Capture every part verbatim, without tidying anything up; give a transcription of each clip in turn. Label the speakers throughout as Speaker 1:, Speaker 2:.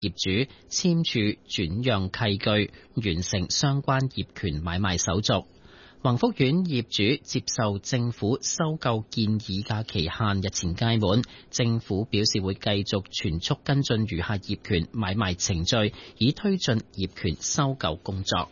Speaker 1: 業主簽署轉讓契據，完成相關業權買賣手續。宏福苑業主接受政府收購建議嘅期限日前屆滿，政府表示會繼續全速跟進餘下業權買賣程序，以推進業權收購工作。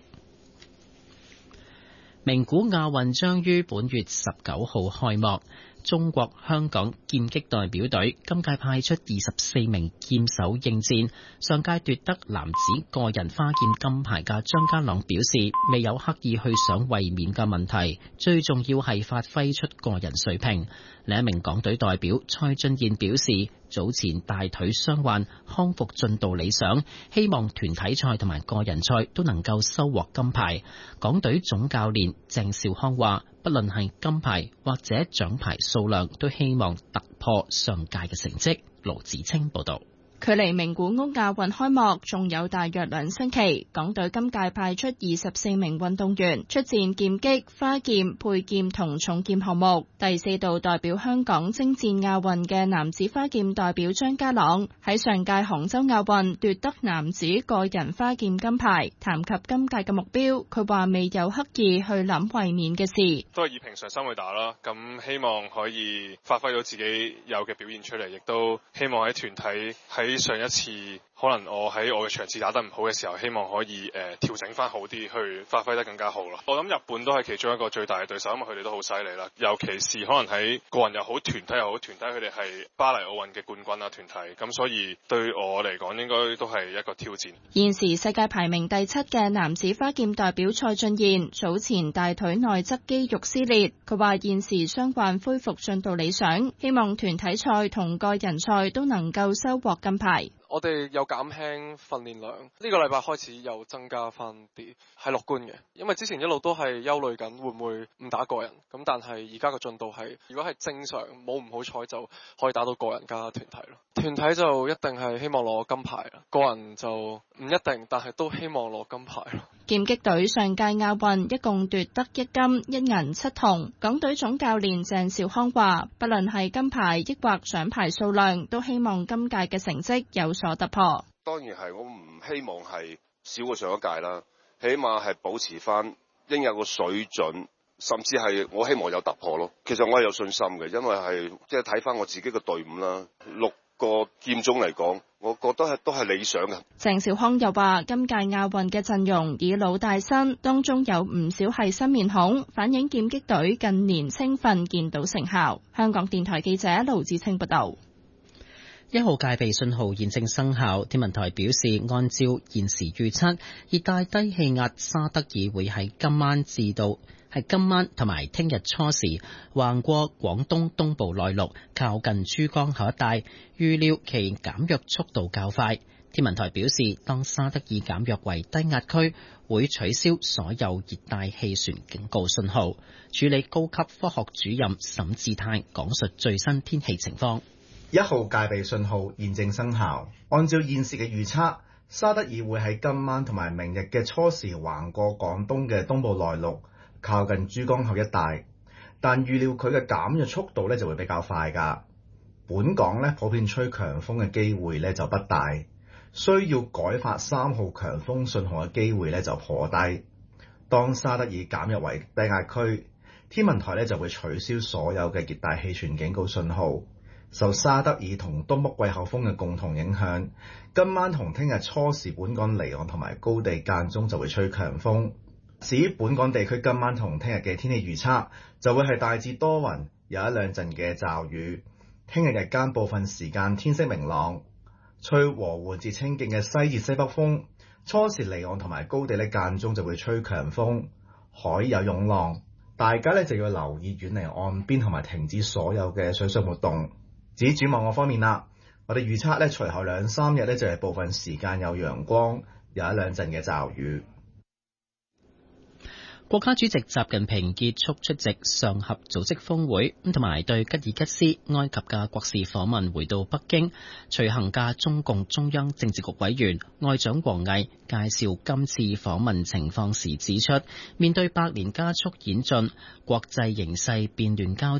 Speaker 1: 名古亞運將於本月十九號開幕。中國香港劍擊代表隊今屆派出二十四名劍手應戰，上屆奪得男子個人花劍金牌嘅張家朗表示，未有刻意去想衛冕嘅問題，最重要係發揮出個人水平。另一名港隊代表蔡俊彥表示，早前大腿傷患康復進度理想，希望團體賽同埋個人賽都能夠收穫金牌。港隊總教練鄭兆康話，不論係金牌或者獎牌數量，都希望突破上屆嘅成績。盧子清報道。
Speaker 2: 距離名古屋亞運開幕仲有大約兩星期，港隊今屆派出二十四名運動員出戰劍擊、花劍、佩劍同重劍項目。第四度代表香港征戰亞運嘅男子花劍代表張家朗喺上屆杭州亞運奪得男子個人花劍金牌。談及今屆嘅目標，佢話未有刻意去諗衛冕嘅事，
Speaker 3: 都係以平常心去打啦。咁希望可以發揮到自己有嘅表現出嚟，亦都希望喺團體喺上一次可能我喺我嘅場次打得唔好嘅時候，希望可以誒、呃、調整翻好啲，去發揮得更加好咯。我諗日本都係其中一個最大嘅對手，因為佢哋都好犀利啦。尤其是可能喺個人又好，團體又好，團體佢哋係巴黎奧運嘅冠軍啦，團體咁，所以對我嚟講應該都係一個挑戰。
Speaker 2: 現時世界排名第七嘅男子花劍代表蔡俊彥早前大腿內側肌肉撕裂，佢話現時傷患恢復進度理想，希望團體賽同個人賽都能夠收穫金牌。
Speaker 4: 我哋有減輕訓練量，呢個禮拜開始又增加翻啲，係樂觀嘅。因為之前一路都係憂慮緊會唔會唔打個人，咁但係而家個進度係，如果係正常冇唔好彩就可以打到個人加團體咯。團體就一定係希望攞金牌啦，個人就唔一定，但係都希望攞金牌咯。
Speaker 2: 劍擊隊上屆亞運一共奪得一金一銀七銅，港隊總教練鄭兆康話，不論係金牌抑或獎牌數量，都希望今屆嘅成績有所突破。
Speaker 5: 當然係，我唔希望係少過上一屆啦，起碼係保持翻應有個水準，甚至係我希望有突破咯。其實我係有信心嘅，因為係即係睇翻我自己嘅隊伍啦，六個劍種嚟講，我覺得係都係理想嘅。
Speaker 2: 鄭兆康又話，今屆亞運嘅陣容以老帶新，當中有唔少係新面孔，反映劍擊隊近年青訓見到成效。香港電台記者盧志清報道。
Speaker 1: 一號戒備信號現正生效，天文台表示，按照現時預測，熱帶低氣壓沙德爾會喺今晚至到係今晚同埋聽日初時橫過廣東東部內陸，靠近珠江口一帶，預料其減弱速度較快。天文台表示，當沙德爾減弱為低壓區，會取消所有熱帶氣旋警告信號。處理高級科學主任沈志泰講述最新天氣情況。
Speaker 6: 一號戒備信號現正生效，按照現時嘅預測，沙德爾會喺今晚同埋明日嘅初時橫過廣東嘅東部內陸，靠近珠江口一帶，但預料佢嘅減弱速度咧就會比較快㗎。本港咧普遍吹強風嘅機會咧就不大，需要改發三號強風信號嘅機會咧就頗低。當沙德爾減弱為低壓區，天文台咧就會取消所有嘅熱帶氣旋警告信號。受沙德爾同東北季候風嘅共同影響，今晚同聽日初時本港離岸同埋高地間中就會吹強風。至於本港地區今晚同聽日嘅天氣預測，就會係大致多雲，有一兩陣嘅驟雨。聽日日間部分時間天色明朗，吹和緩至清勁嘅西至西北風。初時離岸同埋高地咧間中就會吹強風，海有湧浪，大家咧就要留意遠離岸邊同埋停止所有嘅水上活動。至於展望我方面啦，我哋預測咧，隨後兩三日咧就係部分時間有陽光，有一兩陣嘅驟雨。
Speaker 1: 國家主席習近平結束出席上合組織峰會，咁同埋對吉爾吉斯、埃及嘅國事訪問回到北京。隨行嘅中共中央政治局委員外長王毅介紹今次訪問情況時指出，面對百年加速演進，國際形勢變亂交織，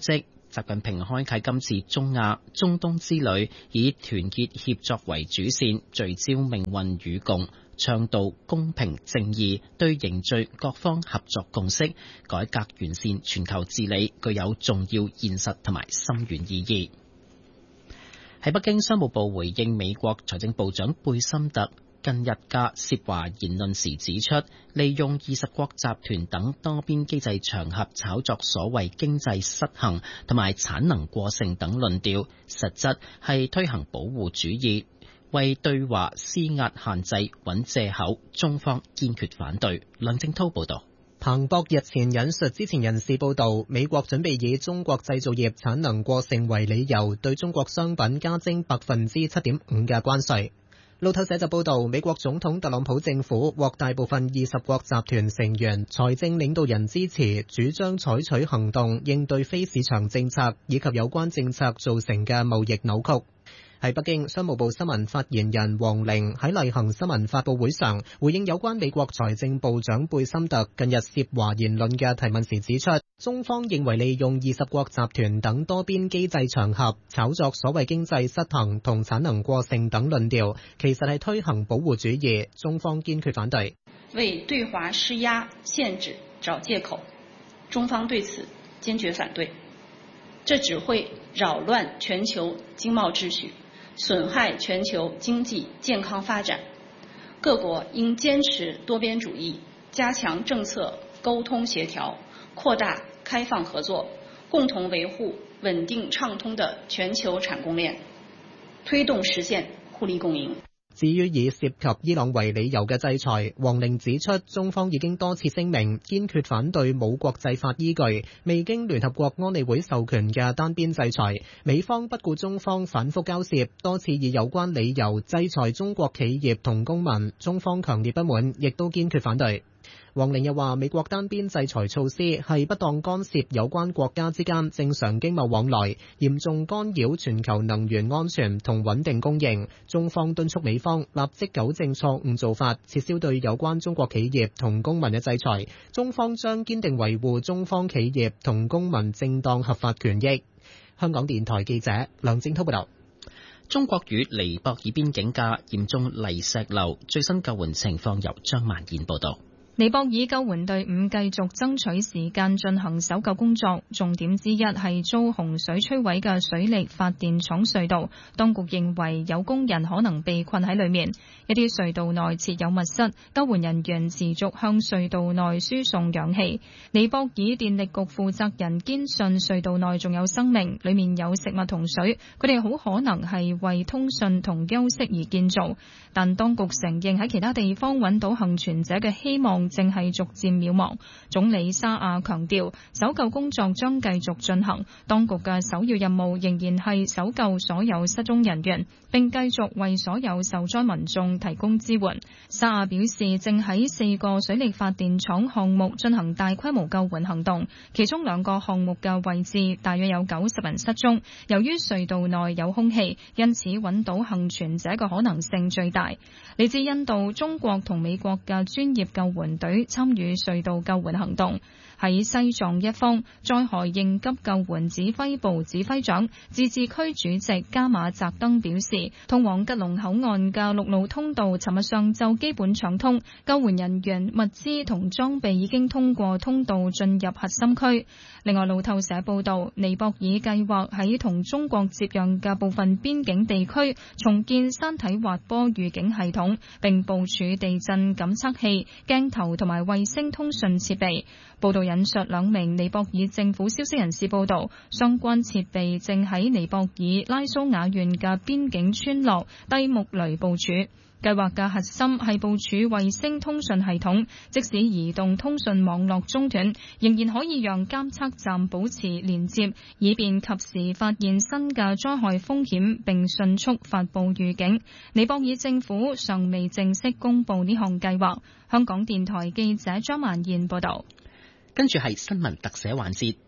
Speaker 1: 習近平開啟今次中亞、中東之旅，以團結協作為主線，聚焦命運與共，倡導公平正義，對凝聚各方合作共識、改革完善全球治理具有重要現實同埋深遠意義。喺北京，商務部回應美國財政部長貝森特近日嘅涉華言論時指出，利用二十國集團等多邊機制場合炒作所謂經濟失衡同埋產能過剩等論調，實質係推行保護主義，為對華施壓限制揾藉口，中方堅決反對。梁正濤報道。
Speaker 7: 彭博日前引述知情人士報道，美國準備以中國製造業產能過剩為理由，對中國商品加徵百分之七點五嘅關稅。路透社就報道，美國總統特朗普政府獲大部分二十國集團成員財政領導人支持，主張採取行動應對非市場政策以及有關政策造成嘅貿易扭曲。喺北京，商務部新聞發言人黃玲喺例行新聞發佈會上回應有關美國財政部長貝森特近日涉華言論嘅提問時指出，中方認為利用二十國集團等多邊機制場合炒作所謂經濟失衡同產能過剩等論調，其實係推行保護主義，中方堅決反對。
Speaker 8: 為對華施壓限制找借口，中方對此堅決反對。這只會擾亂全球經貿秩序，損害全球經濟健康發展，各國應堅持多邊主義，加強政策溝通協調，擴大開放合作，共同維護穩定暢通的全球產供鏈，推動實現互利共贏。
Speaker 7: 至於以涉及伊朗為理由嘅制裁，黃玲指出，中方已經多次聲明堅決反對冇國際法依據、未經聯合國安理會授權嘅單邊制裁。美方不顧中方反覆交涉，多次以有關理由制裁中國企業同公民，中方強烈不滿，亦都堅決反對。黃玲又話，美國單邊制裁措施係不當干涉有關國家之間正常經貿往來，嚴重干擾全球能源安全同穩定供應。中方敦促美方立即糾正錯誤做法，撤銷對有關中國企業同公民嘅制裁。中方將堅定維護中方企業同公民正當合法權益。香港電台記者梁正濤報道。
Speaker 1: 中國與尼泊爾邊境嘅嚴重泥石流最新救援情況由張萬燕報道。
Speaker 2: 尼泊爾救援隊伍繼續爭取時間進行搜救工作，重點之一係遭洪水摧毀嘅水力發電廠隧道。當局認為有工人可能被困喺裏面，一啲隧道內設有密室，救援人員持續向隧道內輸送氧氣。尼泊爾電力局負責人堅信隧道內仲有生命，裏面有食物同水，佢哋好可能係為通訊同休息而建造。但當局承認喺其他地方揾到幸存者嘅希望正係逐漸渺茫。總理沙亞強調，搜救工作將繼續進行，當局嘅首要任務仍然係搜救所有失蹤人員，並繼續為所有受災民眾提供支援。沙亞表示，正喺四個水力發電廠項目進行大規模救援行動，其中兩個項目嘅位置大約有九十人失蹤，由於隧道內有空氣，因此揾到幸存者嘅可能性最大。嚟自印度、中國同美國嘅專業救援隊參與隧道救援行動。喺西藏一方，災害應急救援指揮部指揮長、自治區主席加馬澤登表示，通往吉隆口岸嘅陸路通道尋日上晝基本暢通，救援人員、物資同裝備已經通過通道進入核心區。另外，路透社報道，尼泊爾計劃喺同中國接壤嘅部分邊境地區重建山體滑坡預警系統，並部署地震感測器、鏡頭同埋衛星通訊設備。報道引述兩名尼泊爾政府消息人士報道，相關設備正喺尼泊爾拉蘇瓦縣嘅邊境村落低木雷部署。計劃嘅核心係部署衛星通訊系統，即使移動通訊網絡中斷，仍然可以讓監測站保持連接，以便及時發現新嘅災害風險並迅速發佈預警。尼泊爾政府尚未正式公布呢項計劃。香港電台記者張萬燕報道。
Speaker 1: 跟住係新聞特寫環節。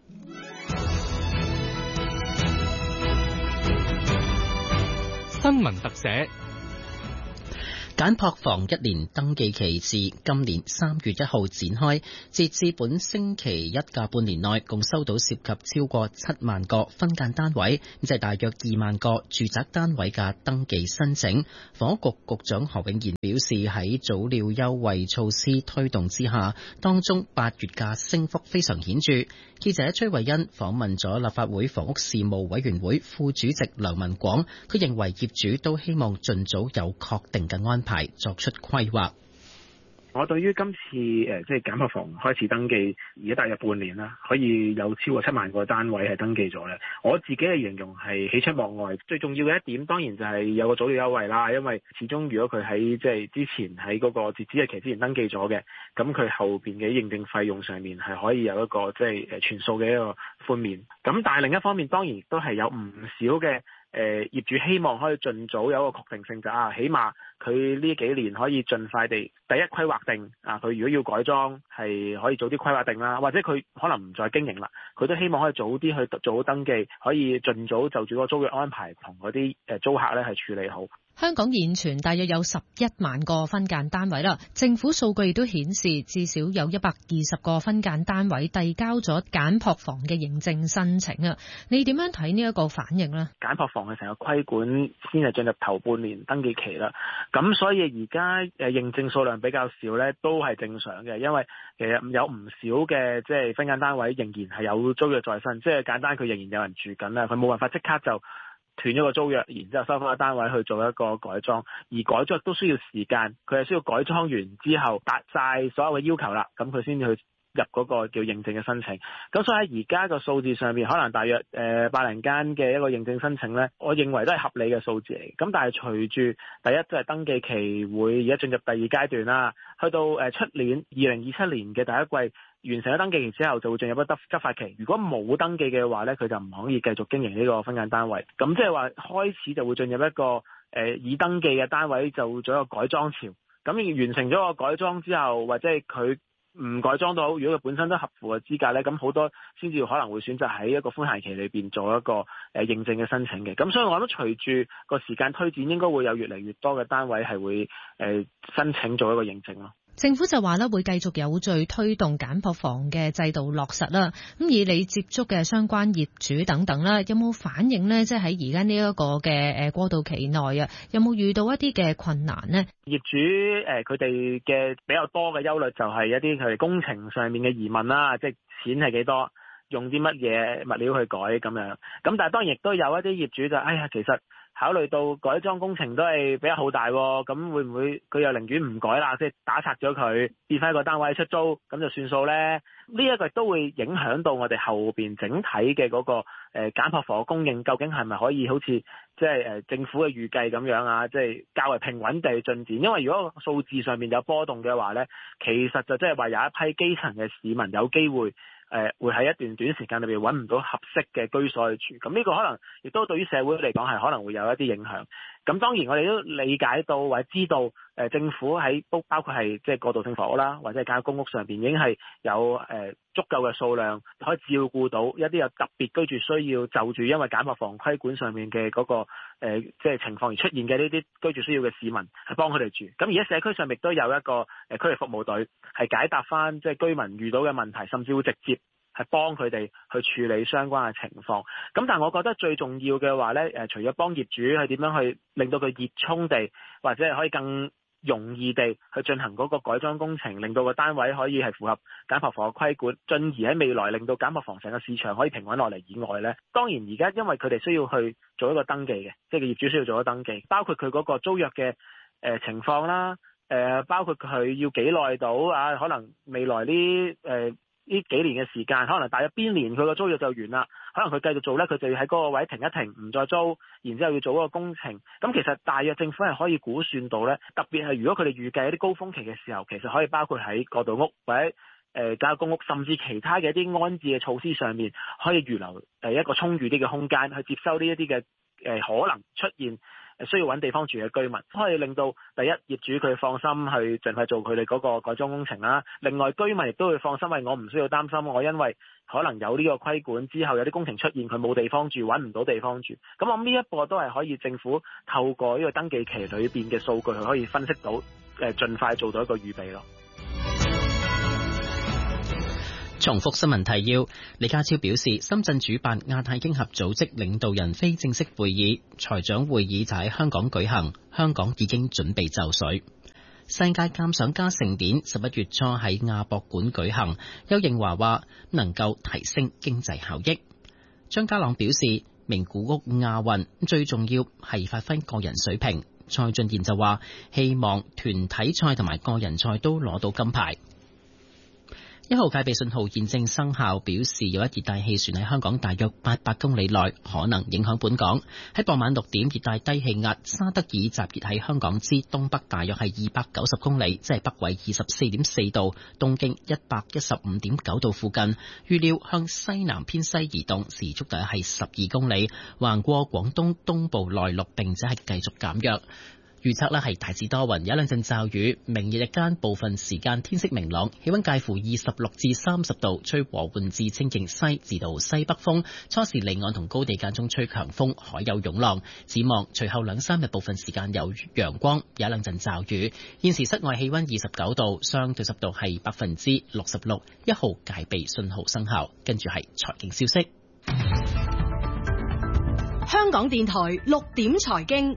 Speaker 1: 新聞特寫。 簡樸房一年登記期自今年三月一號展開，截至本星期一嘅半年內，共收到涉及超過七萬個分間單位，即係大約二萬個住宅單位嘅登記申請。房屋局局長何永賢表示，喺早鳥優惠措施推動之下，當中八月嘅升幅非常顯著。記者崔慧欣訪問咗立法會房屋事務委員會副主席梁文廣，佢認為業主都希望盡早有確定嘅安排，作出規劃。
Speaker 9: 我對於今次誒即係簡樸房開始登記，而家大約半年啦，可以有超過七萬個單位係登記咗咧。我自己嘅形容係喜出望外。最重要嘅一點當然就係有個早鳥優惠啦，因為始終如果佢喺即係之前喺嗰個截止日期之前登記咗嘅，咁佢後邊嘅認證費用上面係可以有一個即係誒全數嘅一個寬免。咁但係另一方面當然亦都係有唔少嘅。誒、呃、業主希望可以盡早有一個確定性，就啊，起碼佢呢幾年可以盡快地第一規劃定啊，佢如果要改裝係可以早啲規劃定啦，或者佢可能唔再經營啦，佢都希望可以早啲去做好登記，可以盡早就住個租約安排同嗰啲誒租客咧係處理好。
Speaker 10: 香港現存大約有十一萬個分間單位啦，政府數據亦都顯示至少有一百二十個分間單位遞交咗簡樸房嘅認證申請啊！你點樣睇呢一個反應呢？
Speaker 9: 簡樸房嘅成個規管先係進入頭半年登記期啦，咁所以而家誒認證數量比較少咧，都係正常嘅，因為其實有唔少嘅即係分間單位仍然係有租約在身，即係簡單佢仍然有人住緊啦，佢冇辦法即刻就斷咗個租約，然之後收翻個單位去做一個改裝，而改裝都需要時間，佢係需要改裝完之後達晒所有嘅要求啦，咁佢先至去入嗰個叫認證嘅申請。咁所以喺而家個數字上面，可能大約誒百零間嘅一個認證申請呢，我認為都係合理嘅數字嚟。咁但係隨住第一即係登記期會而家進入第二階段啦，去到誒出年二零二七年嘅第一季。完成咗登記期之後，就會進入一個執法期。如果冇登記嘅話咧，佢就唔可以繼續經營呢個分間單位。咁即係話開始就會進入一個誒、呃、已登記嘅單位就會做一個改裝潮。咁完成咗個改裝之後，或者係佢唔改裝都好，如果佢本身都合乎嘅資格咧，咁好多先至可能會選擇喺一個寬限期裏邊做一個誒、呃、認證嘅申請嘅。咁所以我諗隨住個時間推展，應該會有越嚟越多嘅單位係會誒、呃、申請做一個認證咯。
Speaker 10: 政府就話咧會繼續有序推動簡樸房嘅制度落實啦。咁以你接觸嘅相關業主等等啦，有冇反應呢？即係喺而家呢一個嘅誒過渡期內啊，有冇遇到一啲嘅困難呢？
Speaker 9: 業主誒佢哋嘅比較多嘅憂慮就係一啲佢哋工程上面嘅疑問啦，即係錢係幾多，用啲乜嘢物料去改咁樣。咁但係當然亦都有一啲業主就哎呀，其實考慮到改裝工程都係比較浩大，咁會唔會佢又寧願唔改啦，即係打拆咗佢，變翻一個單位出租，咁就算數呢？呢一個都會影響到我哋後邊整體嘅嗰個誒簡樸房嘅供應，究竟係咪可以好似即係誒政府嘅預計咁樣啊？即係較為平穩地進展。因為如果數字上面有波動嘅話呢，其實就即係話有一批基層嘅市民有機會。誒、呃、會喺一段短時間裏邊揾唔到合適嘅居所去住，咁呢個可能亦都對於社會嚟講係可能會有一啲影響。咁當然我哋都理解到或者知道，誒、呃、政府喺包包括係即係過渡性房屋啦，或者係簡約公屋上邊已經係有誒、呃、足夠嘅數量可以照顧到一啲有特別居住需要就住因為簡樸房規管上面嘅嗰、那個誒、呃、即係情況而出現嘅呢啲居住需要嘅市民，係幫佢哋住。咁而家社區上亦都有一個誒區域服務隊係解答翻即係居民遇到嘅問題，甚至會直接係幫佢哋去處理相關嘅情況。咁但係我覺得最重要嘅話咧，誒除咗幫業主係點樣去令到佢熱衷地，或者係可以更容易地去進行嗰個改裝工程，令到個單位可以係符合簡樸房嘅規管，進而喺未來令到簡樸房成個市場可以平穩落嚟以外咧，當然而家因為佢哋需要去做一個登記嘅，即係業主需要做一個登記，包括佢嗰個租約嘅誒、呃、情況啦，誒、呃、包括佢要幾耐到啊，可能未來呢誒。呃呢幾年嘅時間，可能大約邊年佢個租約就完啦，可能佢繼續做呢，佢就要喺嗰個位停一停，唔再租，然之後要做嗰個工程。咁其實大約政府係可以估算到呢，特別係如果佢哋預計一啲高峰期嘅時候，其實可以包括喺過渡屋或者誒簡約公屋，甚至其他嘅一啲安置嘅措施上面，可以預留誒一個充裕啲嘅空間去接收呢一啲嘅誒可能出現需要揾地方住嘅居民，可以令到第一業主佢放心去盡快做佢哋嗰個改裝工程啦。另外居民亦都會放心，為我唔需要擔心我因為可能有呢個規管之後有啲工程出現，佢冇地方住，揾唔到地方住。咁我諗呢一步都係可以政府透過呢個登記期裏邊嘅數據，佢可以分析到誒，盡快做到一個預備咯。
Speaker 1: 重複新聞提要，李家超表示，深圳主辦亞太經合組織領導人非正式會議，財長會議就喺香港舉行，香港已經準備就緒。世界鑑賞家盛典十一月初喺亞博館舉行，邱應華話能夠提升經濟效益。張家朗表示，名古屋亞運最重要係發揮個人水平。蔡俊賢就話希望團體賽同埋個人賽都攞到金牌。一號戒備信號現正生效，表示有一熱帶氣旋喺香港大約八百公里內可能影響本港。喺傍晚六點，熱帶低氣壓沙德爾集結喺香港之東北大約係二百九十公里，即係北緯二十四點四度，東經一百一十五點九度附近。預料向西南偏西移動，時速大約係十二公里，橫過廣東東部內陸，並且係繼續減弱。預測呢係大致多雲，有一兩陣驟雨。明日日間部分時間天色明朗，氣溫介乎二十六至三十度，吹和緩至清勁西至到西北風。初時離岸同高地間中吹強風，海有湧浪。展望隨後兩三日部分時間有陽光，有一兩陣驟雨。現時室外氣溫二十九度，相對濕度係百分之六十六，一號戒備信號生效。跟住係財經消息。
Speaker 11: 香港電台六點財經。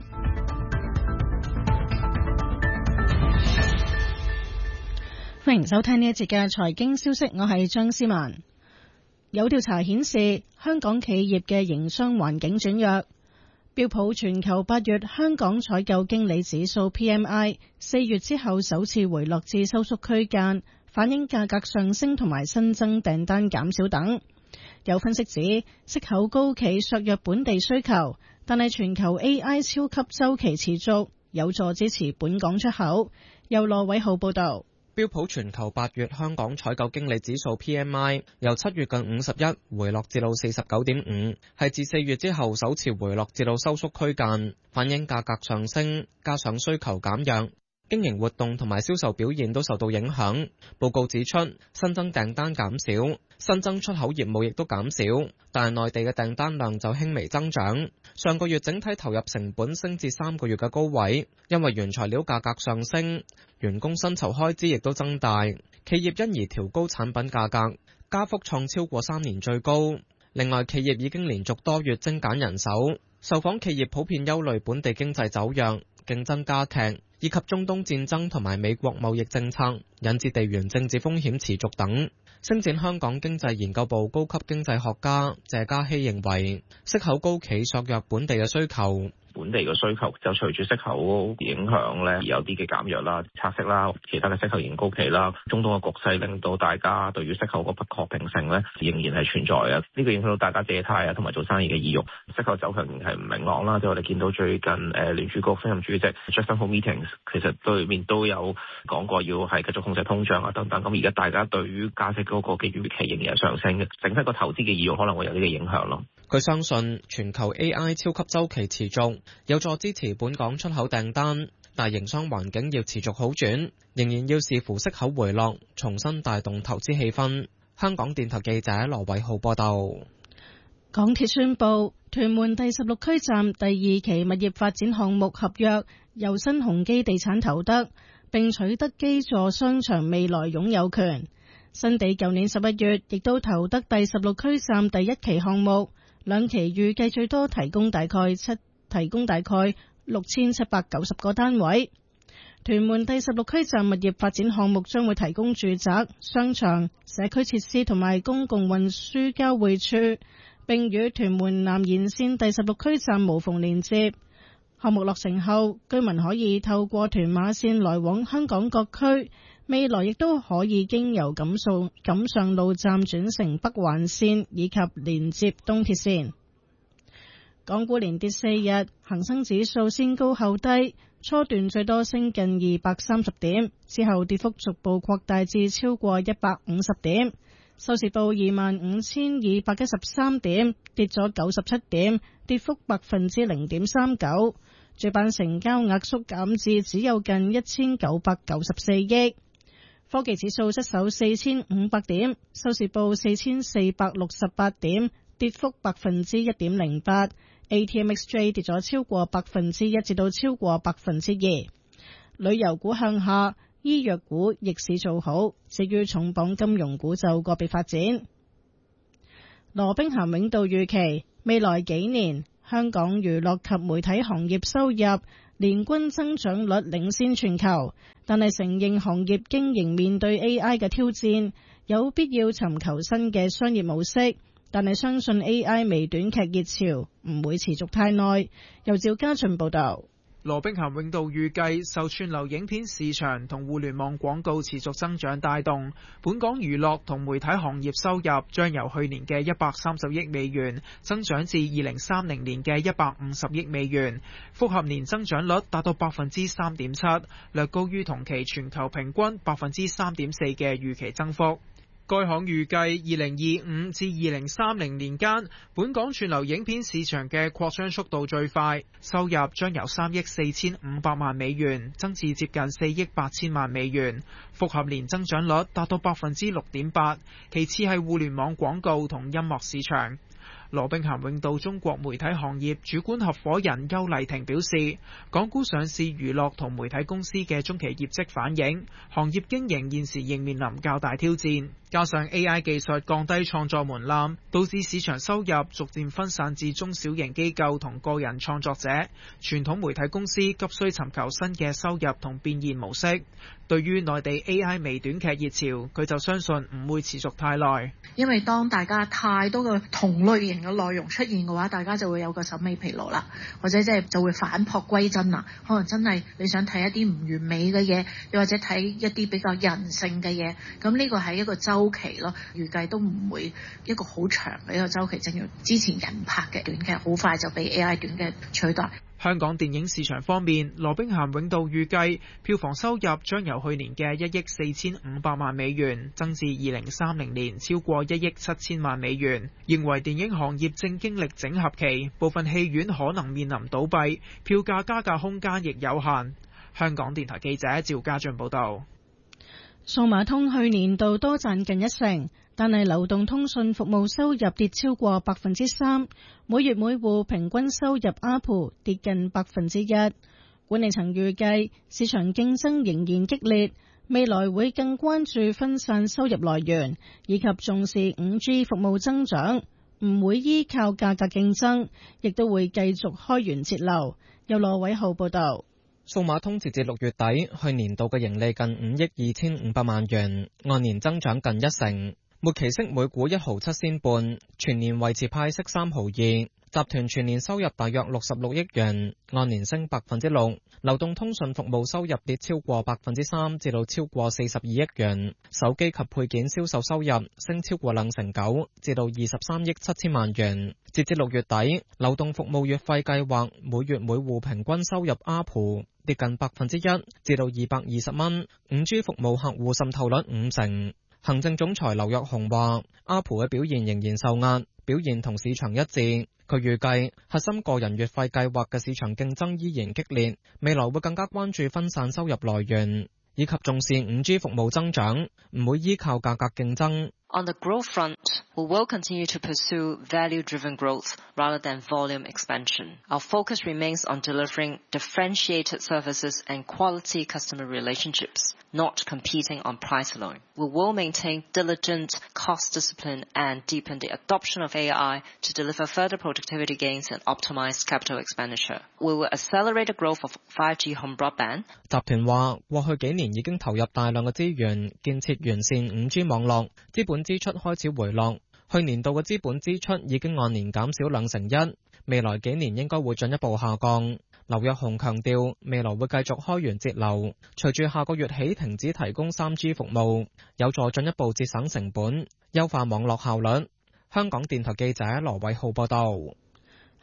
Speaker 12: 歡迎收聽呢一節嘅財經消息，我係張思文。有調查顯示，香港企業嘅營商環境轉弱。標普全球八月香港採購經理指數 P M I 四月之後首次回落至收縮區間，反映價格上升同埋新增訂單減少等。有分析指，息口高企削弱本地需求，但係全球 A I 超級週期持續，有助支持本港出口。由羅偉浩報導。
Speaker 13: 標普全球八月香港採購經理指數 P M I 由七月近五十一回落至到四十九點五，係自四月之後首次回落至到收縮區間，反映價格上升加上需求減弱，經營活動同埋銷售表現都受到影響。報告指出，新增訂單減少，新增出口業務亦都減少，但係內地嘅訂單量就輕微增長。上個月整體投入成本升至三個月嘅高位，因為原材料價格上升，員工薪酬開支亦都增大，企業因而調高產品價格，加幅創超過三年最高。另外，企業已經連續多月精簡人手，受訪企業普遍憂慮本地經濟走弱、競爭加劇，以及中東戰爭同埋美國貿易政策引致地緣政治風險持續等。星展香港經濟研究部高級經濟學家謝嘉熙認為，息口高企削弱本地嘅需求。
Speaker 14: 本地嘅需求就隨住息口影響咧，而有啲嘅減弱啦、拆息啦、其他嘅息口仍然高企啦。中東嘅局勢令到大家對於息口個不確定性咧，仍然係存在啊。呢個影響到大家借貸啊，同埋做生意嘅意欲。息口走向仍然係唔明朗啦。即係我哋見到最近誒聯儲局新任主席 Jackson Hole Meetings 其實對面都有講過要係繼續控制通脹啊等等。咁而家大家對於加息嗰個嘅預期仍然係上升嘅，整體個投資嘅意欲可能會有呢個影響咯。
Speaker 13: 佢相信全球 A I 超級週期持續，有助支持本港出口訂單，但營商環境要持續好轉，仍然要視乎息口回落，重新帶動投資氣氛。香港電台記者羅偉浩報道。
Speaker 12: 港鐵宣布，屯門第十六區站第二期物業發展項目合約由新鴻基地產投得，並取得基座商場未來擁有權。新地舊年十一月亦都投得第十六區站第一期項目。兩期預計最多提供大概七提供大概六千七百九十個單位。屯門第十六區站物業發展項目將會提供住宅、商場、社區設施同埋公共運輸交匯處，並與屯門南延線第十六區站無縫連接。項目落成後，居民可以透過屯馬線來往香港各區。未來亦都可以經由錦上錦上路站轉乘北環線，以及連接東鐵線。港股連跌四日，恒生指數先高後低，初段最多升近二百三十點，之後跌幅逐步擴大至超過一百五十點，收市報二萬五千二百一十三點，跌咗九十七點，跌幅百分之零點三九。 主板成交額縮減至只有近一千九百九十四億。科技指數失守四千五百點，收市報四千四百六十八點，跌幅百分之一點零八。A T M X J 跌咗超過百分之一，至到超過百分之二。旅遊股向下，醫藥股逆市做好，至於重磅金融股就個別發展。羅兵咸永道預期未來幾年香港娛樂及媒體行業收入年均增長率領先全球，但係承認行業經營面對 A I 嘅挑戰，有必要尋求新嘅商業模式。但係相信 A I 微短劇熱潮唔會持續太耐。由趙家俊報道。
Speaker 15: 羅兵咸永道預計受串流影片市場同互聯網廣告持續增長帶動，本港娛樂同媒體行業收入將由去年嘅一百三十億美元增長至二零三零年嘅一百五十億美元，複合年增長率達到百分之三點七，略高於同期全球平均百分之三點四嘅預期增幅。該行預計二零二五至二零三零年間，本港串流影片市場嘅擴張速度最快，收入將由三億四千五百萬美元增至接近四億八千萬美元，複合年增長率達到百分之六點八。其次係互聯網廣告同音樂市場。羅兵咸永道中國媒體行業主管合夥人邱麗婷表示，港股上市娛樂同媒體公司嘅中期業績反映，行業經營現時仍面臨較大挑戰，加上 A I 技術降低創作門檻，導致市場收入逐漸分散至中小型機構同個人創作者，傳統媒體公司急需尋求新嘅收入同變現模式。對於內地 A I 微短劇熱潮，佢就相信唔會持續太耐。
Speaker 16: 因為當大家太多嘅同類型嘅內容出現嘅話，大家就會有個審美疲勞啦，或者即係就會返璞歸真啦。可能真係你想睇一啲唔完美嘅嘢，又或者睇一啲比較人性嘅嘢，咁呢個係一個周期咯。預計都唔會一個好長嘅一個周期，正如之前人拍嘅短劇，好快就被 A I 短劇取代。
Speaker 15: 香港電影市場方面，羅兵咸永道預計票房收入將由去年嘅一億四千五百萬美元增至二零三零年超過一億七千萬美元，認為電影行業正經歷整合期，部分戲院可能面臨倒閉，票價加價空間亦有限。香港電台記者趙家俊報道。
Speaker 12: 數碼通去年度多賺近一成，但係流動通訊服務收入跌超過百分之三，每月每戶平均收入 A R P U 跌近百分之一。管理層預計市場競爭仍然激烈，未來會更關注分散收入來源，以及重視 五 G 服務增長，唔會依靠價格競爭，亦都會繼續開源節流。由羅偉浩報道。
Speaker 13: 數碼通截至六月底，去年度嘅盈利近五億二千五百萬元，按年增長近一成。末期息每股一毫七仙半，全年維持派息三毫二。集團全年收入大約六十六億元，按年升百分之六。流動通訊服務收入跌超過百分之三，至到超過四十二億元。手機及配件銷售收入升超過兩成九，至到二十三億七千萬元。截至六月底，流動服務月費計劃每月每戶平均收入 A R P U 跌近百分之一，至到二百二十蚊。五 G 服務客戶滲透率五成。行政總裁劉躍雄話 ，A R P U 嘅表現仍然受壓，表現同市場一致。佢預計核心個人月費計劃嘅市場競爭依然激烈，未來會更加關注分散收入來源，以及重視 五 G 服務增長，唔會依靠價格競爭。
Speaker 17: On the growth front, we will continue to pursue value-driven growth rather than volume expansion. Our focus remains on delivering differentiated services and quality customer relationships, not competing on price alone. We will maintain diligent cost discipline and deepen the adoption of A I to deliver further productivity gains and optimize capital expenditure. We will accelerate the growth of five G home broadband.
Speaker 13: 集團話，過去幾年已經投入大量嘅資源建設完善 五 G 網絡，資本支出開始回落，去年度嘅資本支出已經按年減少兩成一，未來幾年應該會進一步下降。劉躍雄強調，未來會繼續開源節流，隨住下個月起停止提供 三 G 服務，有助進一步節省成本，優化網絡效率。香港電台記者羅偉浩報道。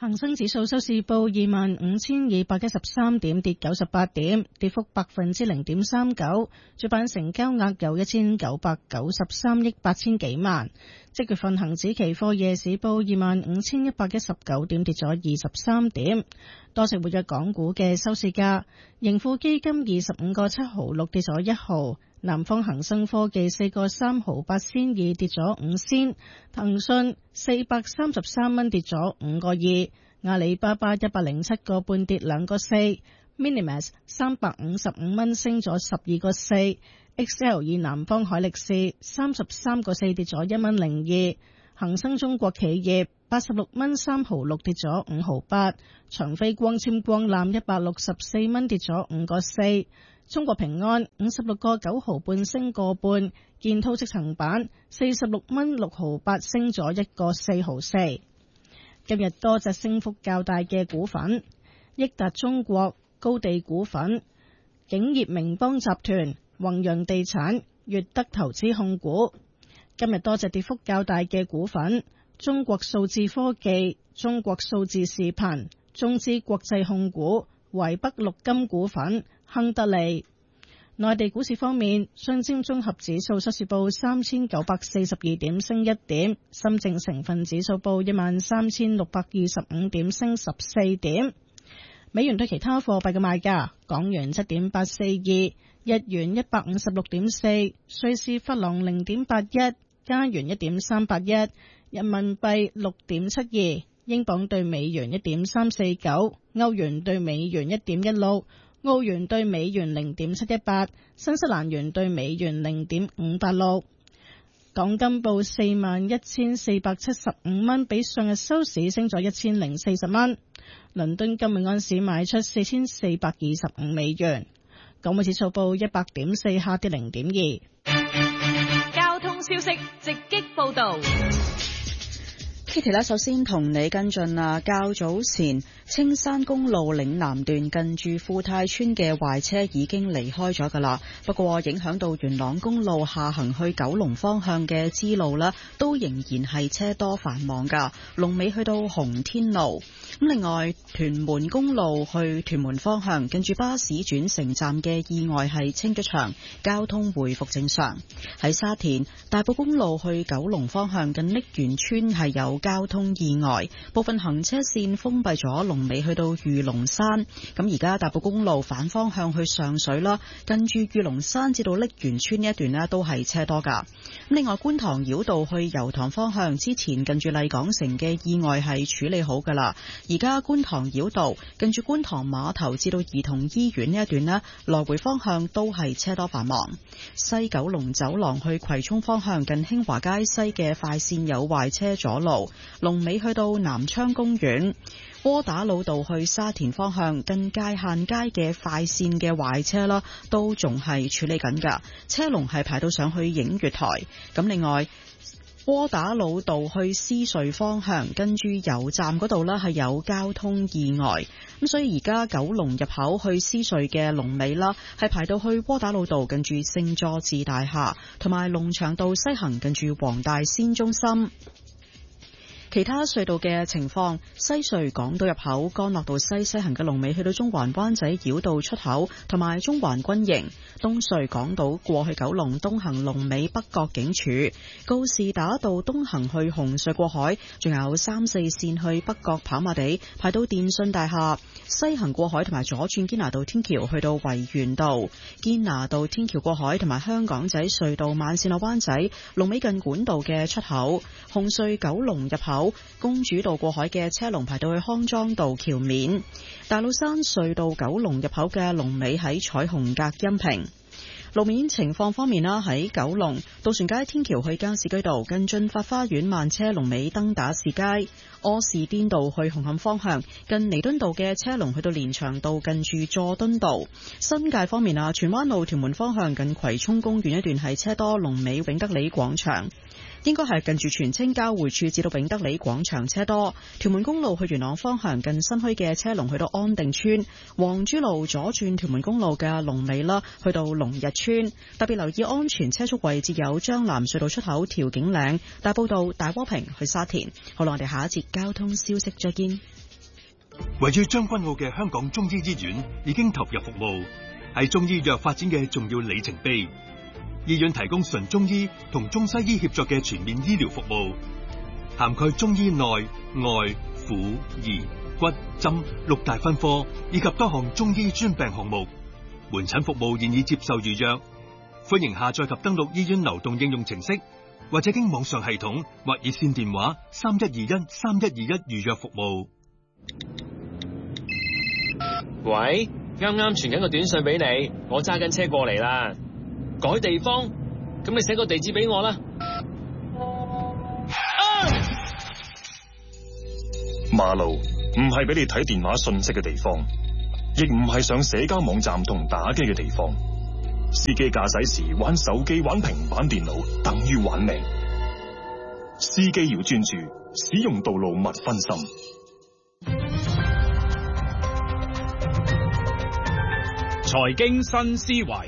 Speaker 12: 恒生指數收市報二萬五千二百一十三點，跌九十八點，跌幅百分之零點三九。主板成交額有一千九百九十三億八千幾萬。即月份恒指期貨夜市報二萬五千一百一十九點，跌咗二十三點。多隻活躍港股嘅收市價，盈富基金二十五個七毫六，跌咗一毫。南方恒生科技四個三毫八仙二，跌咗五仙，騰訊四百三十三蚊，跌咗五個二，阿里巴巴一百零七個半，跌兩個四 ，Minimax 三百五十五蚊，升咗十二個四 ，X L 以南方海力士三十三個四，跌咗一蚊零二，恒生中國企業八十六蚊三毫六，跌咗五毫八，長飛光纖光纜一百六十四蚊，跌咗五個四。中國平安五十六個九毫半，升個半，建滔積層板四十六蚊六毫八，升咗一個四毫四。今日多隻升幅較大嘅股份：益達中國、高地股份、景業名邦集團、宏洋地產、粵德投資控股。今日多隻跌幅較大嘅股份：中國數字科技、中國數字視頻、中資國際控股、淮北陸金股份、亨德利。內地股市方面，上證綜合指數收市報三千九百四十二點，升一點；深證成分指數報一萬三千六百二十五點，升十四點。美元對其他貨幣嘅賣價：港元七點八四二，日元一百五十六點四，瑞士法郎零點八一，加元一點三八一，人民幣六點七二，英鎊對美元一點三四九，歐元對美元一點一六。澳元兌美元零點七一八，新西蘭元兌美元零點五八六。港金報四萬一千四百七十五蚊，比上日收市升咗一千零四十蚊。倫敦金每盎司賣出四千四百二十五美元。港匯指數報一百點四，下跌零點二。
Speaker 11: 交通消息直擊報道。
Speaker 18: Kitty 咧，首先同你跟進啊，較早前青山公路嶺南段近住富泰村嘅壞車已經離開咗噶啦，不過影響到元朗公路下行去九龍方向嘅支路呢，都仍然係車多繁忙噶，龍尾去到洪天路。咁另外，屯門公路去屯門方向近住巴士轉乘站嘅意外係清咗場，交通回復正常。喺沙田大埔公路去九龍方向近瀝源村係有交通意外，部分行車線封閉咗，龍尾去到御龍山。咁而家大埔公路反方向去上水啦，近住御龍山至到瀝源村呢一段呢都係車多噶。另外，觀塘繞道去油塘方向之前近住麗港城嘅意外係處理好噶啦，而家觀塘繞道近住觀塘碼頭至到兒童醫院呢一段呢，來回方向都係車多繁忙。西九龍走廊去葵涌方向近興華街西嘅快線有壞車阻路，龍尾去到南昌公園。窩打老道去沙田方向近界限街嘅快線嘅壞車啦，都仲係處理緊噶，車龍係排到上去映月台。咁另外，窩打老道去獅隧方向跟住油站嗰度呢係有交通意外，咁所以而家九龍入口去獅隧嘅龍尾啦，係排到去窩打老道近住聖佐治大廈，同埋龍翔道西行近住黃大仙中心。其他隧道嘅情況，西隧港島入口干諾道西西行嘅龍尾去到中環灣仔繞道出口，同埋中環軍營。東隧港島過去九龍東行龍尾北角警署，告士打道東行去紅隧過海，仲有三四線去北角跑馬地排到電訊大廈。西行過海同埋左轉堅拿道天橋去到維園道，堅拿道天橋過海同埋香港仔隧道慢線落灣仔龍尾近管道嘅出口。紅隧九龍入口公主道過海嘅車龍排到去康莊道橋面。大老山隧道九龍入口嘅龍尾喺彩虹隔音屏。路面情況方面啦，喺九龍渡船街天橋去加士居道近駿發花園慢車龍尾登打士街。柯士甸道去紅磡方向近彌敦道嘅車龍去到連翔道近住佐敦道。新界方面啊，荃灣路屯門方向近葵涌公園一段係車多，龍尾永德里廣場。應該係近住荃青交匯處至到永德里廣場車多。屯門公路去元朗方向近新墟嘅車龍去到安定村。黃珠路左轉屯門公路嘅龍尾啦，去到龍日村。特別留意安全車速位置有將藍隧道出口調景嶺、大埔道、大窩坪去沙田。好啦，我哋下一節交通消息再見。
Speaker 19: 位於將軍澳嘅香港中醫醫院已經投入服務，係中醫藥發展嘅重要里程碑。醫院提供純中醫同中西醫協作嘅全面醫療服務，涵蓋中醫內外婦兒骨針六大分科，以及多項中醫專病項目。門診服務現已接受預約，歡迎下載及登錄醫院流動應用程式，或者經網上系統或熱線電話三一二一三一二一預約服務。
Speaker 20: 喂，啱啱傳緊個短信俾你，我揸緊車過嚟啦。改地方，咁你寫個地址俾我啦。
Speaker 21: 馬路唔係俾你睇電話信息嘅地方，亦唔係上社交網站同打機嘅地方。司機駕駛時玩手機、玩平板電腦，等於玩命。司機要專注，使用道路勿分心。
Speaker 22: 財經新思維，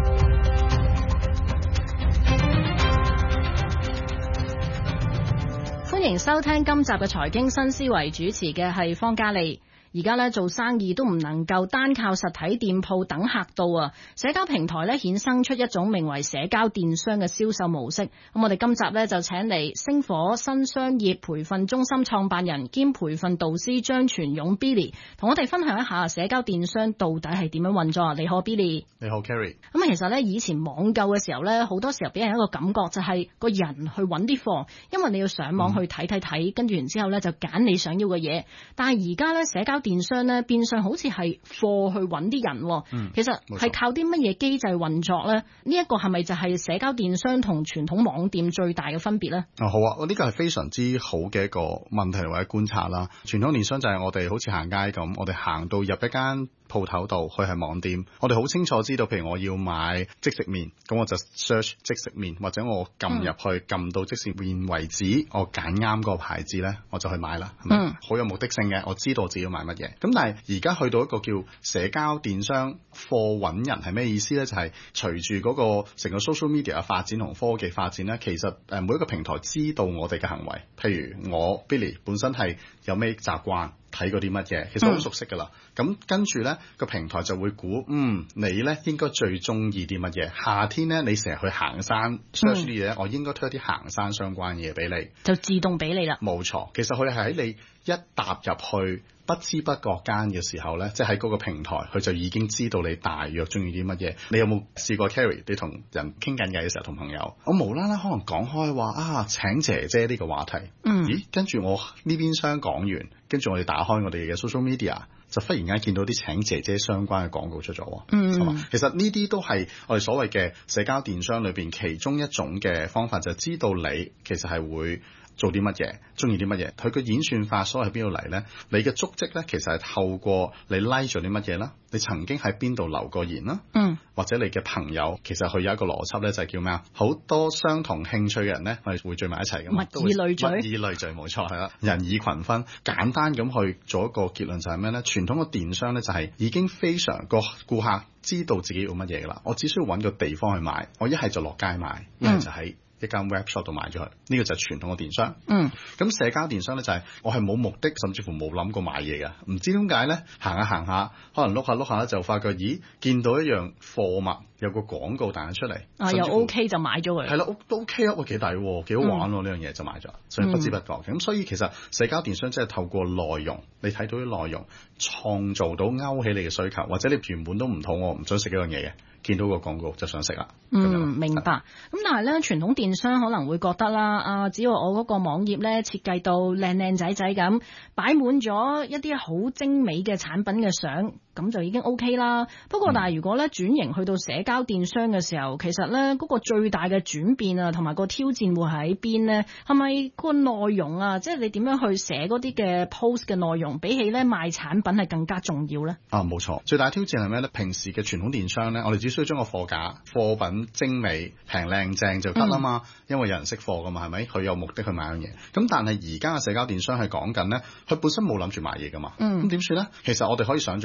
Speaker 11: 歡迎收聽今集嘅財經新思維，主持嘅係方嘉利。而家咧做生意都唔能夠單靠實體店鋪等客到啊！社交平台咧衍生出一種名為社交電商嘅銷售模式。咁我哋今集咧就請嚟星火新商業培訓中心創辦人兼培訓導師張全勇 Billy， 同我哋分享一下社交電商到底係點樣運作。你好 Billy。
Speaker 23: 你好 Carrie。
Speaker 11: 咁其實咧以前網購嘅時候咧，好多時候俾人一個感覺就係個人去揾啲貨，因為你要上網去睇睇睇，跟住然之後咧就揀你想要嘅嘢。但係而家咧社交電商咧變相好似係貨去揾啲人，嗯、其實係靠啲乜嘢機制運作咧？呢、這、一個係咪就係社交電商同傳統網店最大嘅分別咧？
Speaker 23: 啊好啊，呢、這個係非常之好嘅一個問題或者觀察啦。傳統電商就係我哋好似行街咁，我哋行到入一間鋪頭度，佢係網店，我哋好清楚知道，譬如我要買即食麵，咁我就 search 即食麵，或者我撳入去撳、嗯、到即食麵為止，我揀啱個牌子咧，我就去買啦，係咪？好、嗯、有目的性嘅，我知道我自己要買乜嘢。咁但係而家去到一個叫社交電商貨揾人係咩意思咧？就係、是、隨住嗰個成個 social media 嘅發展同科技發展咧，其實誒每一個平台知道我哋嘅行為，譬如我 Billy 本身係有咩習慣。睇過啲乜嘢，其實好熟悉㗎啦。咁、嗯、跟住咧個平台就會估，嗯，你咧應該最中意啲乜嘢？夏天咧你成日去行山 search 啲嘢，我應該推一啲行山相關嘅嘢俾你，
Speaker 11: 就自動俾你啦。
Speaker 23: 冇錯，其實佢係喺你一踏入去不知不覺間嘅時候咧，即係喺嗰個平台，佢就已經知道你大約中意啲乜嘢。你有冇試過 Carrie？你同人傾緊偈嘅時候，同朋友，我無啦啦可能講開話啊請姐姐呢個話題，嗯，咦，跟住我呢邊廂講完，跟住我哋打開我哋嘅 social media，就忽然間見到啲請姐姐相關嘅廣告出咗，嗯，係嘛？其實呢啲都係我哋所謂嘅社交電商裏邊其中一種嘅方法，就係知道你其實係會做啲乜嘢，中意啲乜嘢，佢個演算法所喺邊度嚟呢？你嘅足跡呢，其實係透過你 like 咗啲乜嘢啦，你曾經喺邊度留過言啦，嗯，或者你嘅朋友，其實佢有一個邏輯呢，就係叫咩啊？好多相同興趣嘅人呢，我哋會聚埋一齊㗎嘛，
Speaker 11: 物以類聚，
Speaker 23: 物以類聚，冇錯係啦，人以群分。簡單咁去做一個結論就係咩呢？傳統嘅電商呢，就係已經非常個顧客知道自己要乜嘢㗎啦，我只需要揾個地方去買，我一係就落街買，一係就喺一間 web shop 度買咗佢，呢、這個就係傳統嘅電商。嗯，咁社交電商咧就係、是、我係冇目的，甚至乎冇諗過買嘢嘅，唔知點解咧，行下行下，可能碌下碌下就發覺，咦，見到一樣貨物有個廣告彈出嚟，
Speaker 11: 啊又 OK 就買咗佢。係啦，
Speaker 23: 都 OK 啊，喂幾抵喎，幾好玩喎呢樣嘢就買咗，所以不知不覺嘅。咁、嗯、所以其實社交電商即係透過內容，你睇到啲內容，創造到勾起你嘅需求，或者你原本都唔肚餓，唔想食呢樣嘢嘅。見到個廣告就想食啦。
Speaker 11: 嗯，明白。咁但係咧，傳統電商可能會覺得啦，啊，只要我嗰個網頁咧設計到靚靚仔仔咁，擺滿咗一啲好精美嘅產品嘅相，咁就已經 OK 啦。不過，但係如果咧轉型去到社交電商嘅時候，其實咧嗰個最大嘅轉變啊，同埋個挑戰會喺邊呢？係咪個內容啊？即係你點樣去寫嗰啲嘅 post 嘅內容，比起咧賣產品係更加重要咧？
Speaker 23: 啊，冇錯。最大挑戰係咩咧？平時嘅傳統電商咧，我哋只需要將個貨架、貨品精美、平靚正就得啦嘛。嗯、因為有人識貨噶嘛，係咪？佢有目的去買樣嘢。咁但係而家嘅社交電商係講緊咧，佢本身冇諗住買嘢噶嘛。咁點算咧？其實我哋可以想象下，我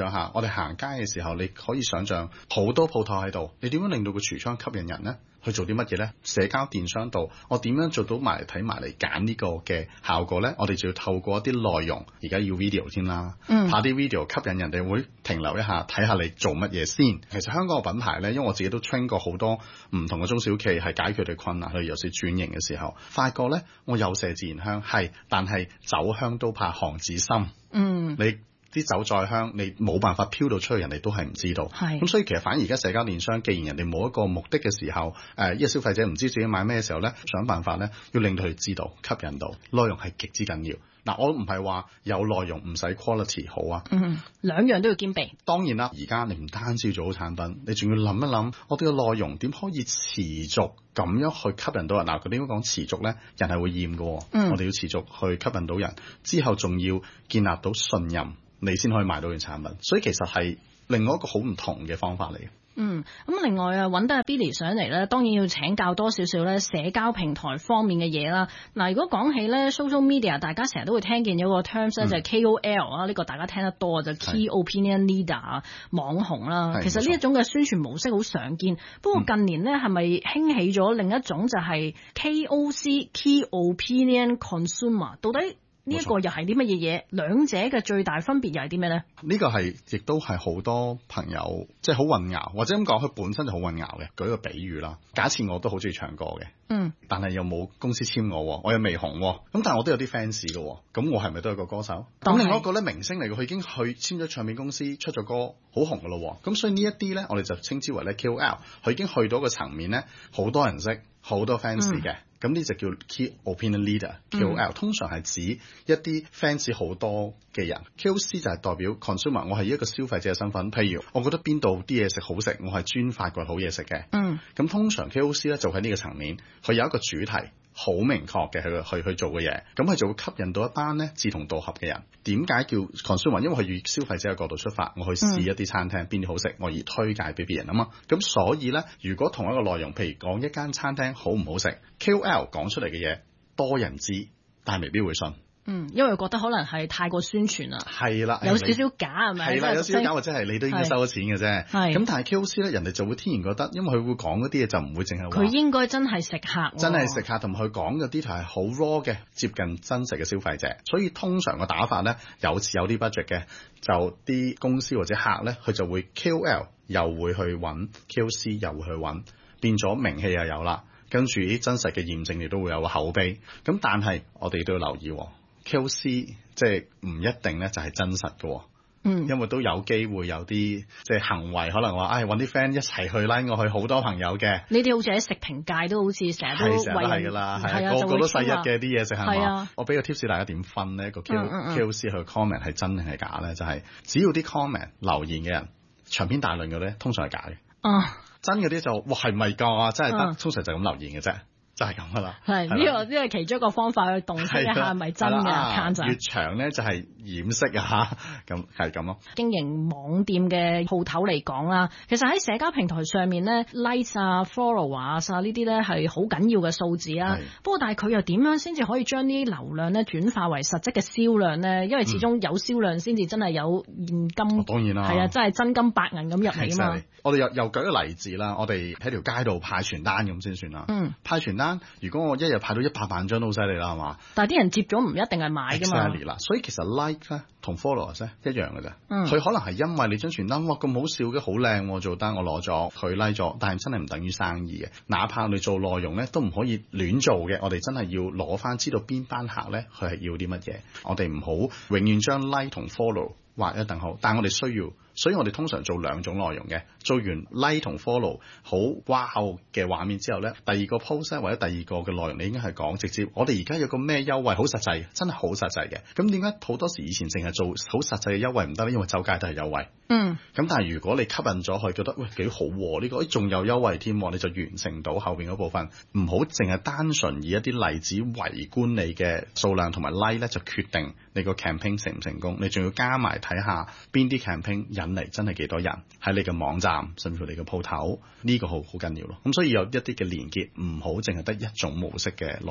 Speaker 23: 我哋行街嘅時候，你可以想象好多鋪頭喺度，你點樣令到個櫥窗吸引人呢？去做啲乜嘢呢？社交電商度，我點樣做到埋嚟睇埋嚟揀呢個嘅效果呢？我哋就要透過一啲內容，而家要 video 添啦，嗯、拍啲 video 吸引人哋會停留一下，睇下你做乜嘢先。其實香港嘅品牌呢，因為我自己都 train 過好多唔同嘅中小企，係解決佢哋困難，去尤其是轉型嘅時候，發覺呢，我有麝自然香係，但係酒香都怕巷子深。嗯，你。啲酒再香，你冇辦法飄到出去，人哋都係唔知道。係咁，所以其實反而而家社交電商，既然人哋冇一個目的嘅時候，誒、呃，依個消費者唔知自己買咩嘅時候咧，想辦法咧，要令到佢知道，吸引到內容係極之緊要。嗱，我唔係話有內容唔使 quality 好啊，
Speaker 11: 嗯，兩樣都要兼備。
Speaker 23: 當然啦，而家你唔單止要做好產品，你仲要諗一諗，我哋嘅內容點可以持續咁樣去吸引到人。嗱，佢點樣講持續咧？人係會厭嘅，嗯，我哋要持續去吸引到人，之後仲要建立到信任。你先可以買到件產品，所以其實係另外一個好唔同嘅方法嚟。
Speaker 11: 嗯，咁另外啊，揾得阿 Billy 上嚟咧，當然要請教多少少咧社交平台方面嘅嘢啦。嗱，如果講起咧 social media，大家成日都會聽見有個 terms 咧、嗯、就係 K O L 啊，呢個大家聽得多就 Key Opinion Leader 啊，網紅啦。其實呢一種嘅宣傳模式好常見，不過近年咧係咪興起咗另一種就係 K O C Key Opinion Consumer？ 到底呢一個又係啲乜嘢嘢？兩者嘅最大分別又係啲咩咧？
Speaker 23: 呢個係亦都係好多朋友即係好混淆，或者咁講，佢本身就好混淆嘅。舉個比喻啦，假設我都好中意唱歌嘅，嗯，但係又冇公司簽我，我又未紅，咁但係我都有啲 fans 嘅，咁我係咪都係個歌手？咁另外一個咧明星嚟嘅，佢已經去簽咗唱片公司，出咗歌，好紅噶咯。咁所以呢一啲咧，我哋就稱之為咧 K O L， 佢已經去到個層面咧，好多人識，好多 fans 嘅。嗯咁呢就叫 Key Opinion Leader，K O L、嗯、通常係指一啲 fans 好多嘅人。K O C 就係代表 consumer， 我係一個消費者嘅身份。譬如我覺得邊度啲嘢食好食，我係專發掘好嘢食嘅。嗯，咁通常 K O C 咧就喺呢個層面，佢有一個主題好明確嘅去去去做嘅嘢，咁佢就會吸引到一班咧志同道合嘅人。點解叫 consumer？ 因為佢以消費者嘅角度出發，我去試一啲餐廳邊啲好食，我而推介俾別人啊嘛。咁所以咧，如果同一個內容，譬如講一間餐廳好唔好食 ，K O L 講出嚟嘅嘢多人知，但係未必會信。
Speaker 11: 嗯，因為覺得可能係太過宣傳啦，係啦，有少少假係咪？
Speaker 23: 係啦，有少少假或者係你都應該收咗錢嘅啫。係咁，但係 K O C 咧，人哋就會天然覺得，因為佢會講嗰啲嘢就唔會淨係話
Speaker 11: 佢應該真係食客，
Speaker 23: 真係食客，同佢講嘅啲係好 raw 嘅，接近真實嘅消費者。所以通常個打法咧，有時有啲 budget 嘅，就啲公司或者客咧，佢就會 K O L 又會去揾 K O C 又會去揾，變咗名氣又有啦，跟住啲真實嘅驗證亦都會有個口碑。咁但係我哋都要留意。K O C 即係唔一定咧，就係真實嘅，嗯，因為都有機會有啲即係行為，可能話，唉，揾啲 friend 一齊去拉我去，好多朋友嘅。
Speaker 11: 呢啲好似喺食評界都好似成日都
Speaker 23: 係成日都係㗎啦，係啊，個個都細一嘅啲嘢食係嘛？我俾個 tips 大家點分呢？個 K O C 佢 comment 係真定係假咧？就係、是、只要啲 comment 留言嘅人長篇大論嘅咧，通常係假嘅。哦、啊，真嗰啲就哇係咪㗎？真係得，啊、通常就咁留言嘅啫。就係咁噶啦，
Speaker 11: 係呢個呢個其中一個方法去洞悉一下係咪真嘅 account。越
Speaker 23: 長咧就係掩飾啊，咁係咁咯。
Speaker 11: 經營網店嘅鋪頭嚟講啦，其實喺社交平台上面咧 ，likes 啊、followers 啊呢啲咧係好緊要嘅數字啊。不過但係佢又點樣先至可以將呢啲流量咧轉化為實質嘅銷量咧？因為始終有銷量先至真係有現金。嗯、當然啦，係啊，真係真金白銀咁入嚟啊嘛。
Speaker 23: 我哋又又舉個例子啦，我哋喺條街度派傳單咁先算啦。嗯，派傳單。如果我一日派到一百萬張都好犀利啦，係嘛？
Speaker 11: 但係啲人接咗唔一定係買㗎嘛。
Speaker 23: Exactly 啦，所以其實 like 咧同 followers 咧一樣嘅啫。嗯，佢可能係因為你張傳單哇咁好笑嘅，好靚做單，我攞咗佢 like 咗，但係真係唔等於生意嘅。哪怕你做內容咧，都唔可以亂做嘅。我哋真係要攞翻知道邊班客咧，佢係要啲乜嘢。我哋唔好永遠將 like 同 follow 畫一等號，但係我哋需要。所以我哋通常做兩種內容嘅，做完 like 同 follow 好 wow 嘅畫面之後咧，第二個 post 或者第二個嘅內容，你應該係講直接，我哋而家有個咩優惠，好實際，真係好實際嘅。咁點解好多時以前淨係做好實際嘅優惠唔得咧？因為周街都係優惠。嗯。咁但係如果你吸引咗佢，覺得喂幾好喎，呢個仲有優惠添，你就完成到後邊嗰部分。唔好淨係單純以一啲例子圍觀你嘅數量同埋 like 咧，就決定你個 campaign 成唔成功。你仲要加埋睇下邊啲 campaign。引嚟真係幾多人喺你嘅網站，甚至乎你嘅鋪頭，呢個好好緊要咯。咁所以有一啲嘅連結，唔好淨係得一種模式嘅內容。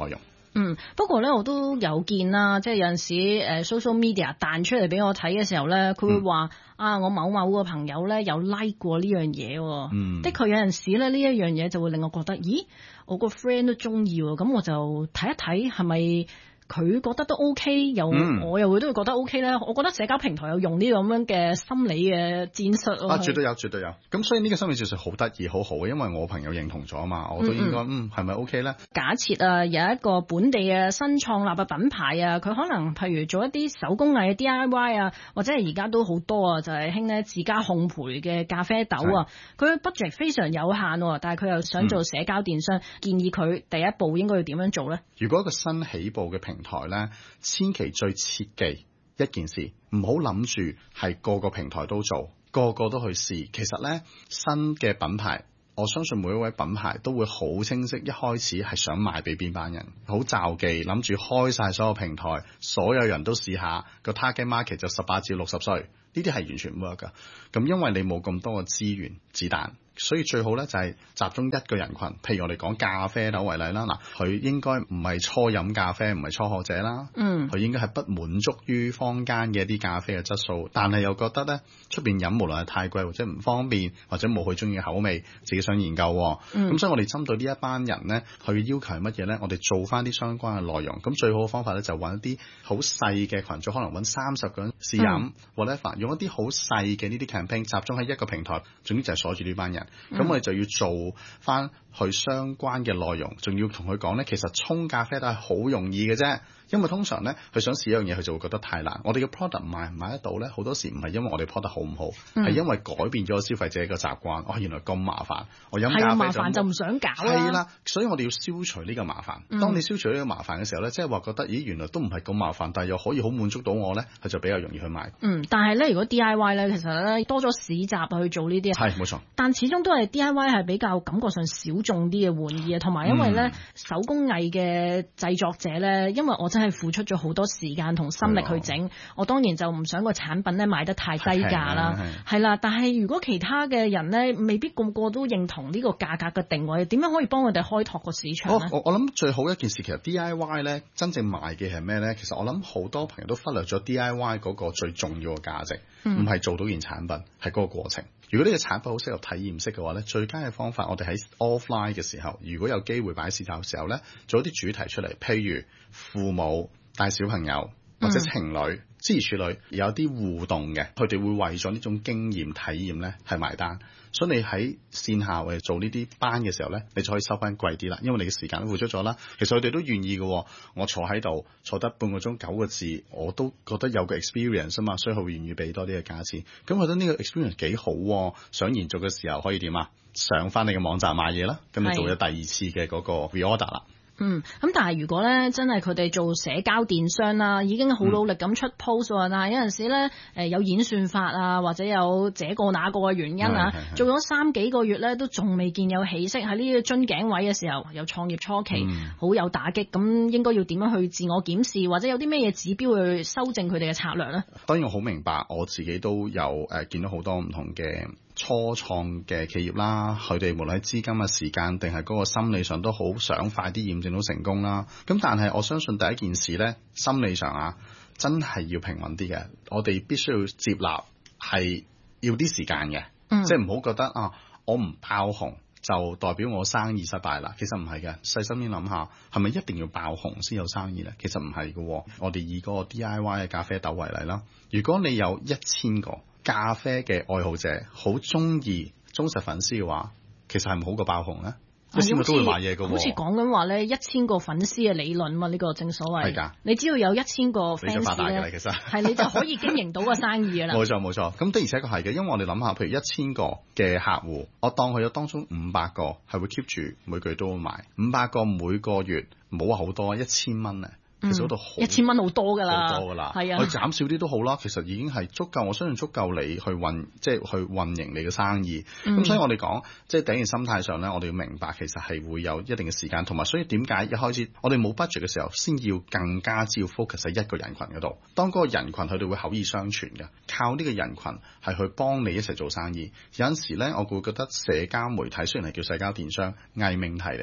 Speaker 11: 嗯，不過咧我都有見啦，即係有陣時誒 social media 彈出嚟俾我睇嘅時候咧，佢會話、嗯、啊我某某個朋友咧有 like 過呢樣嘢，嗯，的確有陣時咧呢一樣嘢就會令我覺得，咦，我個 friend 都中意喎，咁我就睇一睇係咪佢覺得都 OK， 又、嗯、我又會都會覺得 OK 咧。我覺得社交平台有用呢個咁樣嘅心理嘅戰術咯。啊，
Speaker 23: 絕對有，絕對有。咁所以呢個心理戰術好得意，好好嘅，因為我朋友認同咗嘛，我都應該嗯係咪 OK 咧？
Speaker 11: 假設啊，有一個本地嘅新創立嘅品牌啊，佢可能譬如做一啲手工藝嘅 D I Y 啊，或者係而家都好多啊，就係興咧自家烘焙嘅咖啡豆啊。佢 budget 非常有限，但係佢又想做社交電商，嗯、建議佢第一步應該要點樣做咧？
Speaker 23: 如果一個新起步嘅平台咧，千祈最切記一件事，唔好諗住係個個平台都做，個個都去試。其實咧，新嘅品牌，我相信每一位品牌都會好清晰，一開始係想賣俾邊班人，好詐忌，諗住開晒所有平台，所有人都試下，個 target market 就十八至六十歲，呢啲係完全唔 work 噶。咁因為你冇咁多嘅資源子彈。所以最好咧就係集中一個人群，譬如我哋講咖啡豆為例啦，嗱，佢應該唔係初飲咖啡，唔係初學者啦，嗯，佢應該係不滿足於坊間嘅一啲咖啡嘅質素，但係又覺得咧出邊飲無論係太貴或者唔方便，或者冇佢中意嘅口味，自己想研究，咁、嗯、所以我哋針對呢一班人咧，佢嘅要求係乜嘢咧？我哋做翻啲相關嘅內容，咁最好嘅方法咧就揾一啲好細嘅群組，可能揾三十個人試飲，或者用一啲好細嘅呢啲 campaign 集中喺一個平台，總之就係鎖住呢班人。咁、嗯、我哋就要做翻佢相關嘅內容，仲要同佢講咧，其實沖咖啡都係好容易嘅啫。因為通常咧，佢想試一樣嘢，佢就會覺得太難。我哋嘅 product 賣唔賣得到咧？好多時唔係因為我哋 product 好唔好，係、嗯、因為改變咗消費者嘅習慣。哦，原來咁麻煩，我飲咖啡就麻煩就唔想搞啦。係啦，所以我哋要消除呢個麻煩、嗯。當你消除呢個麻煩嘅時候咧，即係話覺得，咦，原來都唔係咁麻煩，但係又可以好滿足到我咧，佢就比較容易去買。嗯，
Speaker 11: 但係咧，如果 D I Y 咧，其實咧多咗市集去做呢啲，
Speaker 23: 係冇錯。
Speaker 11: 但始終都係 D I Y 係比較感覺上小眾啲嘅玩意啊，同埋因為咧、嗯、手工藝嘅製作者咧，因為我真係付出咗好多時間同心力去整，我當然就唔想個產品咧賣得太低價啦，係啦。但係如果其他嘅人咧，未必個個都認同呢個價格嘅定位，點樣可以幫佢哋開拓個市場咧？
Speaker 23: 我我諗最好一件事，其實 D I Y 咧真正賣嘅係咩咧？其實我諗好多朋友都忽略咗 D I Y 嗰個最重要嘅價值，唔、嗯、係做到件產品，係嗰個過程。如果呢個產品好適合體驗式嘅話咧，最佳嘅方法，我哋喺 offline 嘅時候，如果有機會擺市集嘅時候咧，做一啲主題出嚟，譬如父母帶小朋友或者情侶、嗯、諸如此類，有啲互動嘅，佢哋會為咗呢種經驗體驗咧係埋單。所以你喺線下或者做呢啲班嘅時候咧，你就可以收翻貴啲啦，因為你嘅時間都付出咗啦。其實佢哋都願意嘅，我坐喺度坐得半個鐘九個字，我都覺得有個 experience 啊嘛，所以佢會願意俾多啲嘅價錢。咁我覺得呢個 experience 幾好，想延續嘅時候可以點啊？上翻你嘅網站買嘢啦，咁你做咗第二次嘅嗰個 reorder 啦。
Speaker 11: 嗯，咁但係如果咧真係佢哋做社交電商啦，已經好努力咁出 post 啊、嗯，但係有陣時咧誒有演算法啊，或者有這個那個嘅原因啊，做咗三幾個月咧都仲未見有起色，喺呢個樽頸位嘅時候，有創業初期好、嗯、有打擊，咁應該要點樣去自我檢視，或者有啲咩嘢指標去修正佢哋嘅策略咧？
Speaker 23: 當然我好明白，我自己都有誒、呃、見到好多唔同嘅初創嘅企業啦，佢哋無論喺資金嘅時間定係嗰個心理上都好想快啲驗證到成功啦。咁但係我相信第一件事呢，心理上啊，真係要平穩啲嘅。我哋必須要接納係要啲時間嘅、嗯，即係唔好覺得啊，我唔爆紅就代表我生意失敗啦。其實唔係嘅，細心啲諗下，係咪一定要爆紅先有生意呢？其實唔係嘅。我哋以嗰個 D I Y 嘅咖啡豆為例啦，如果你有一千個咖啡嘅愛好者好中意忠實粉絲嘅話，其實係唔好過爆紅咧。一千個都會買嘢嘅，好似
Speaker 11: 講緊話咧，一千個粉絲嘅理論嘛，呢、這個正所謂係㗎。你只要有一千個 fans 咧，你就發達㗎啦，其實係你就可以經營到個生意㗎啦。冇錯冇錯，咁的而且確係嘅，因為我哋諗下，譬如一千個嘅客戶，我當佢有當中五百個係會 keep 住每個月都會買，五百個每個月冇話好多，一千蚊啊。其實嗰度一千蚊好多㗎啦，好多㗎啦，係啊，佢減少啲都好啦。其實已經係足夠，我相信足夠你去運，即係去運營你嘅生意。咁、嗯、所以我哋講，即係第一件心態上咧，我哋要明白其實係會有一定嘅時間，同埋所以點解一開始我哋冇 budget 嘅時候，先要更加之要 focus 喺一個人群嗰度。當嗰個人群佢哋會口耳相傳嘅，靠呢個人群係去幫你一齊做生意。有陣時咧，我會覺得社交媒體雖然係叫社交電商，偽命題嚟嘅。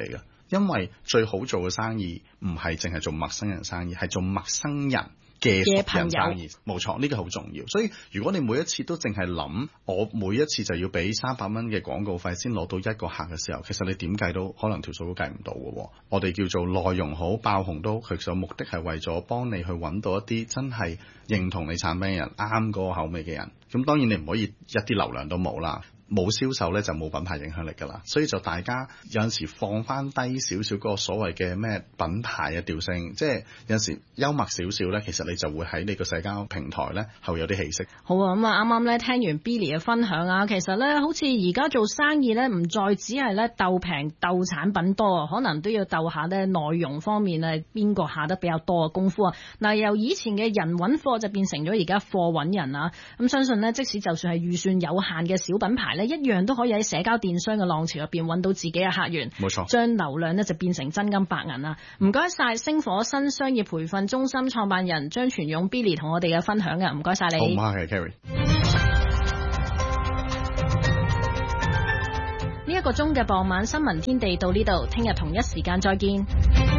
Speaker 23: 因為最好做嘅生意唔係淨係做陌生人生意，係做陌生人嘅熟人生意，冇錯，呢個好重要。所以如果你每一次都淨係諗，我每一次就要俾三百蚊嘅廣告費先攞到一個客嘅時候，其實你點計都可能條數都計唔到嘅。我哋叫做內容好爆紅都，其實目的係為咗幫你去揾到一啲真係認同你產品嘅人，啱嗰個口味嘅人。咁當然你唔可以一啲流量都冇啦。冇銷售咧就冇品牌影響力㗎啦，所以就大家有陣時放翻低少少嗰個所謂嘅咩品牌嘅調性，即係有陣時幽默少少咧，其實你就會喺你個社交平台咧後有啲氣息。
Speaker 11: 好啊，咁啊啱啱咧聽完 Billy 嘅分享啊，其實咧好似而家做生意咧唔再只係咧鬥平鬥產品多，可能都要鬥下咧內容方面啊邊個下得比較多嘅功夫啊。嗱，由以前嘅人揾貨就變成咗而家貨揾人啊。咁相信咧即使就算係預算有限嘅小品牌，一樣都可以喺社交電商嘅浪潮入邊揾到自己嘅客源，冇錯，將流量呢就變成真金白銀啦。唔該晒星火新商業培訓中心創辦人張全勇 Billy 同我哋嘅分享嘅，唔該晒你。
Speaker 23: 好，唔該，係 Carrie。
Speaker 11: 呢一個鐘嘅傍晚新聞天地到呢度，聽日同一時間再見。